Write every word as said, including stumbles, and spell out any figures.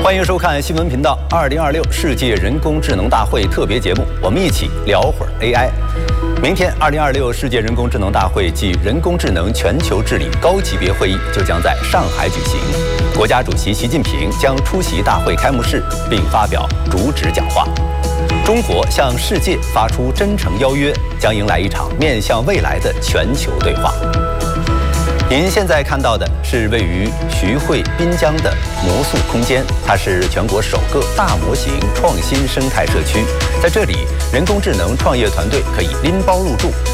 欢迎收看新闻频道二零二六世界人工智能大会特别节目，我们一起聊会儿 A I。明天，二零二六世界人工智能大会暨人工智能全球治理高级别会议就将在上海举行。国家主席习近平将出席大会开幕式，并发表主旨讲话。中国向世界发出真诚邀约，将迎来一场面向未来的全球对话。您现在看到的是位于徐汇滨江的魔素空间，它是全国首个大模型创新生态社区。在这里，人工智能创业团队可以拎包入住，